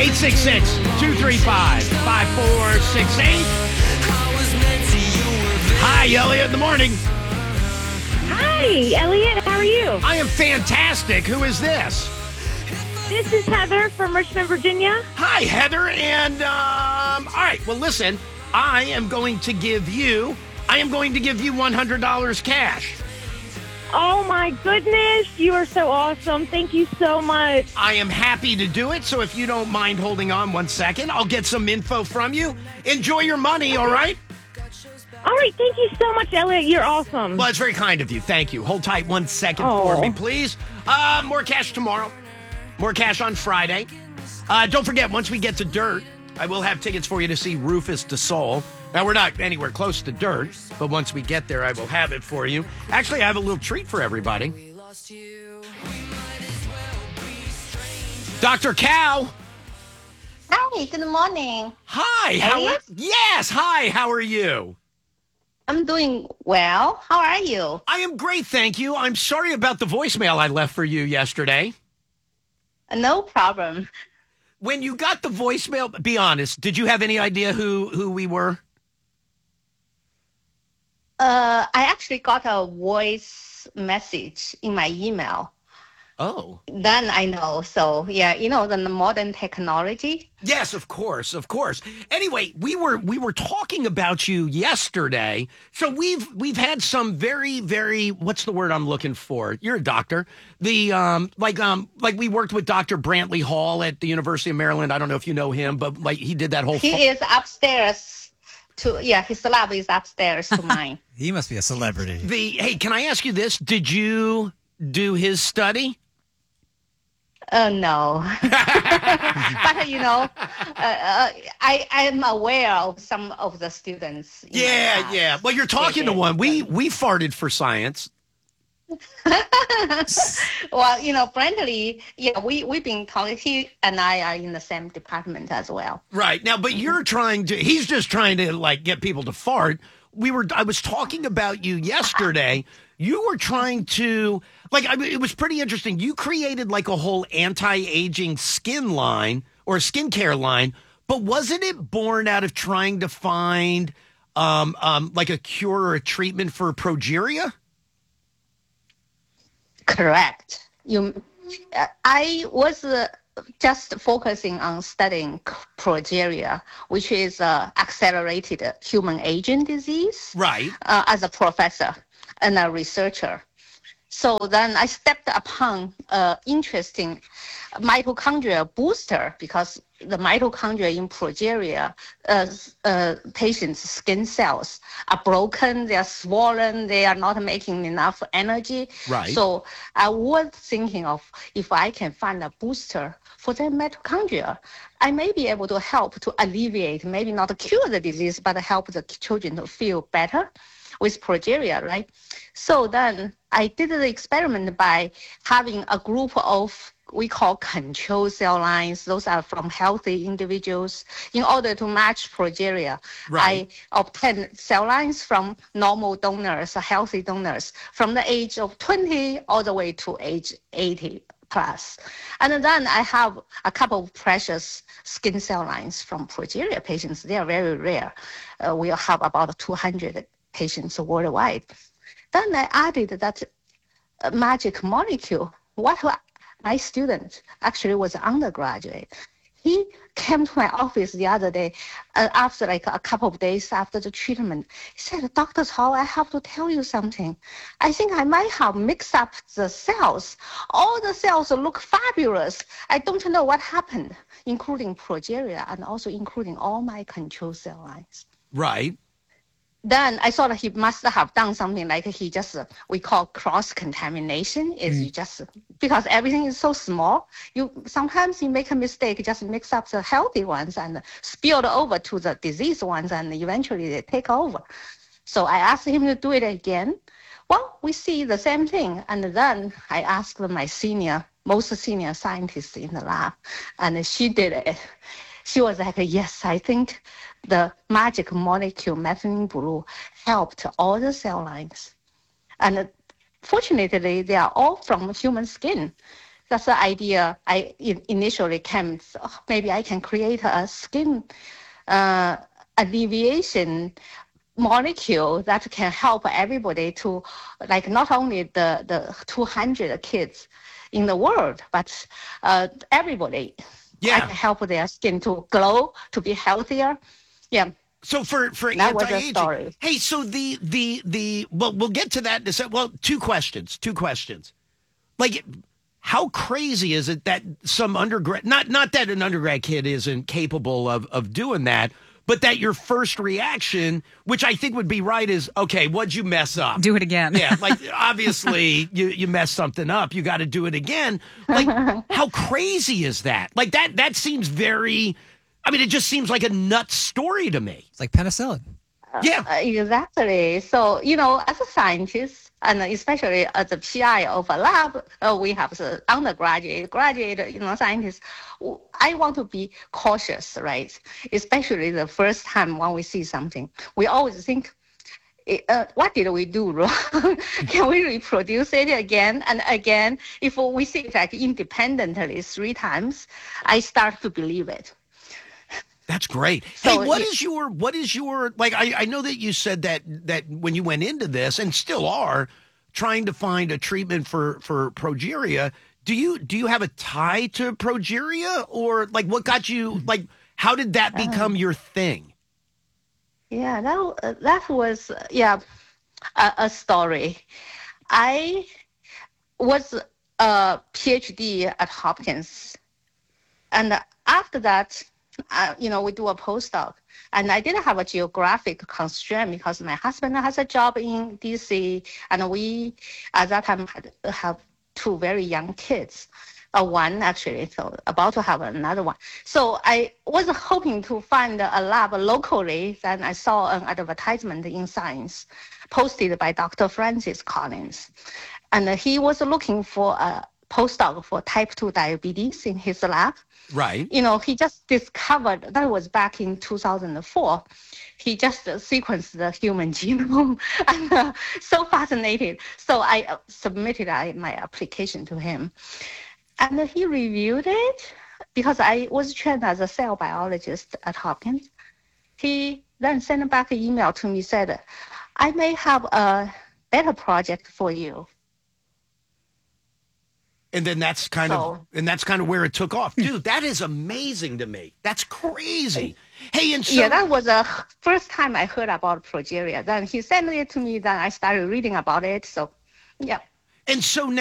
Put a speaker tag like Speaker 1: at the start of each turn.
Speaker 1: 866-235-5468. Hi, Elliot in the morning.
Speaker 2: Hi, Elliot. How are you?
Speaker 1: I am fantastic. Who is this?
Speaker 2: This is Heather from Richmond, Virginia.
Speaker 1: Hi, Heather. And, all right. Well, listen, I am going to give you $100 cash.
Speaker 2: Oh, my goodness. You are so awesome. Thank you so much.
Speaker 1: I am happy to do it. So if you don't mind holding on 1 second, I'll get some info from you. Enjoy your money, all right?
Speaker 2: All right. Thank you so much, Elliot. You're awesome.
Speaker 1: Well, it's very kind of you. Thank you. Hold tight 1 second for me, please. More cash tomorrow. More cash on Friday. Don't forget, once we get to Dirt, I will have tickets for you to see Rufus Du Sol. Now, we're not anywhere close to Dirt, but once we get there, I will have it for you. Actually, I have a little treat for everybody. Dr. Cow.
Speaker 3: Hi, good morning.
Speaker 1: Hi. Yes, hi. How are you?
Speaker 3: I'm doing well. How are you?
Speaker 1: I am great, thank you. I'm sorry about the voicemail I left for you yesterday.
Speaker 3: No problem.
Speaker 1: When you got the voicemail, be honest, did you have any idea who we were?
Speaker 3: I actually got a voice message in my email.
Speaker 1: Oh.
Speaker 3: Then I know. So, yeah, the modern technology.
Speaker 1: Yes, of course. Anyway, we were talking about you yesterday. So we've had some very, very, what's the word I'm looking for? You're a doctor. The like we worked with Dr. Brantley Hall at the University of Maryland. I don't know if you know him, but like he did that whole
Speaker 3: He is upstairs his lab is upstairs to mine.
Speaker 4: He must be a celebrity.
Speaker 1: Hey, can I ask you this? Did you do his study?
Speaker 3: No. But, I am aware of some of the students.
Speaker 1: Yeah. Well, you're talking to one. We farted for science.
Speaker 3: Well, Brantley, we've been talking. He and I are in the same department as well.
Speaker 1: Right. Now, but he's just trying to like get people to fart. I was talking about you yesterday. You were trying to, it was pretty interesting. You created like a whole anti-aging skin line or skincare line, but wasn't it born out of trying to find like a cure or a treatment for progeria?
Speaker 3: Correct. I was just focusing on studying progeria, which is accelerated human aging disease.
Speaker 1: Right.
Speaker 3: As a professor and a researcher. So then I stepped upon interesting mitochondrial booster because the mitochondria in progeria patients' skin cells are broken, they are swollen, they are not making enough energy.
Speaker 1: Right.
Speaker 3: So I was thinking of if I can find a booster for their mitochondria, I may be able to help to alleviate, maybe not cure the disease, but help the children to feel better with progeria, right? So then I did the experiment by having a group of we call control cell lines. Those are from healthy individuals. In order to match progeria,
Speaker 1: right.
Speaker 3: I obtained cell lines from normal donors, healthy donors, from the age of 20 all the way to age 80 plus. And then I have a couple of precious skin cell lines from progeria patients. They are very rare. We have about 200 patients worldwide. Then I added that magic molecule. My student actually was an undergraduate. He came to my office the other day after like a couple of days after the treatment. He said, Dr. Cao, I have to tell you something. I think I might have mixed up the cells. All the cells look fabulous. I don't know what happened, including progeria and also including all my control cell lines.
Speaker 1: Right.
Speaker 3: Then I thought he must have done something like he just, we call cross-contamination. Is just, because everything is so small, sometimes you make a mistake, just mix up the healthy ones and spill over to the diseased ones, and eventually they take over. So I asked him to do it again. Well, we see the same thing. And then I asked my most senior scientist in the lab, and she did it. She was like, yes, I think the magic molecule methylene blue helped all the cell lines. And fortunately, they are all from human skin. that's the idea. Initially came. So maybe I can create a skin alleviation molecule that can help everybody to, like, not only the 200 kids in the world, but everybody.
Speaker 1: Yeah.
Speaker 3: I can help their skin to glow, to be healthier. Yeah.
Speaker 1: So for
Speaker 3: That was the
Speaker 1: anti-aging,
Speaker 3: story.
Speaker 1: hey, so the well, we'll get to that in a second. Well, two questions. Like, how crazy is it that some undergrad, not that an undergrad kid isn't capable of doing that, but that your first reaction, which I think would be right, is, okay, what'd you mess up?
Speaker 4: Do it again.
Speaker 1: Yeah, like, obviously you messed something up. You got to do it again. Like, how crazy is that? Like, that seems very, I mean, it just seems like a nuts story to me.
Speaker 4: It's like penicillin.
Speaker 1: Yeah.
Speaker 3: Exactly. So, as a scientist, and especially as a PI of a lab, we have the undergraduate, graduate, scientists. I want to be cautious, right? Especially the first time when we see something. We always think, what did we do wrong? Can we reproduce it again and again? If we see it like independently 3 times, I start to believe it.
Speaker 1: That's great.
Speaker 3: So,
Speaker 1: hey, what is your like? I know that you said that when you went into this and still are trying to find a treatment for progeria. Do you have a tie to progeria, or like what got you, like, how did that become your thing?
Speaker 3: Yeah, that was a story. I was a PhD at Hopkins, and after that, we do a postdoc, and I didn't have a geographic constraint because my husband has a job in DC, and we at that time have 2 very young kids. One actually, so about to have another one. So I was hoping to find a lab locally. Then I saw an advertisement in Science posted by Dr. Francis Collins. And he was looking for a postdoc for type 2 diabetes in his lab.
Speaker 1: Right.
Speaker 3: He just discovered, that was back in 2004. He just sequenced the human genome, and so fascinated. So I submitted my application to him. And he reviewed it because I was trained as a cell biologist at Hopkins. He then sent back an email to me, said, I may have a better project for you.
Speaker 1: And then that's kind of where it took off. Dude, that is amazing to me. That's crazy. Hey, and so
Speaker 3: yeah, that was the first time I heard about progeria. Then he sent it to me, then I started reading about it. So, yeah.
Speaker 1: And so